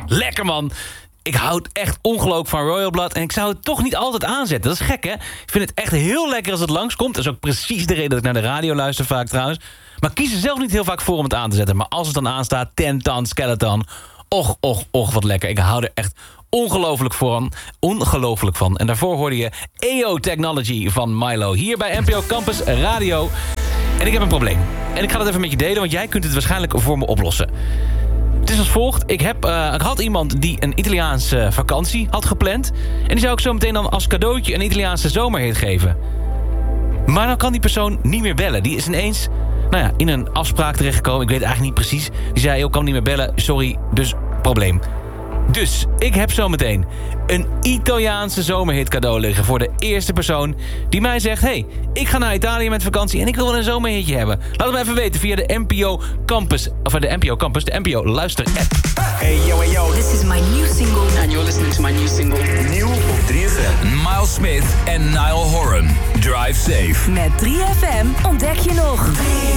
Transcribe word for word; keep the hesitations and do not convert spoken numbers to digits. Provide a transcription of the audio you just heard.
Lekker, man. Ik houd echt ongelooflijk van Royal Blood en ik zou het toch niet altijd aanzetten. Dat is gek, hè? Ik vind het echt heel lekker als het langskomt. Dat is ook precies de reden dat ik naar de radio luister vaak trouwens. Maar ik kies er zelf niet heel vaak voor om het aan te zetten. Maar als het dan aanstaat, ten ton skeleton. Och, och, och, wat lekker. Ik hou er echt ongelooflijk van. Ongelooflijk van. En daarvoor hoorde je E O Technology van Milo. Hier bij N P O Campus Radio. En ik heb een probleem. En ik ga dat even met je delen, want jij kunt het waarschijnlijk voor me oplossen. Het is als volgt. Ik, heb, uh, ik had iemand die een Italiaanse vakantie had gepland. En die zou ik zo meteen dan als cadeautje een Italiaanse zomerhit geven. Maar dan kan die persoon niet meer bellen. Die is ineens nou ja, in een afspraak terechtgekomen. Ik weet eigenlijk niet precies. Die zei, ik kan niet meer bellen. Sorry, dus probleem. Dus ik heb zometeen een Italiaanse zomerhit cadeau liggen voor de eerste persoon die mij zegt, hey, ik ga naar Italië met vakantie en ik wil wel een zomerhitje hebben. Laat het me even weten via de N P O Campus, of de N P O Campus, de N P O Luister app. Hey yo, hey yo. This is my new single. And you're listening to my new single. Nieuw op drie F M. Miles Smith en Niall Horan. Drive safe. Met drie F M ontdek je nog